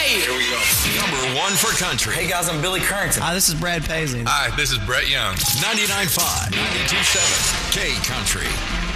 Here we go. Number one for country. Hey guys, I'm Billy Currington. Hi, this is Brad Paisley. Hi, this is Brett Young. 99.5, 92.7, K Country.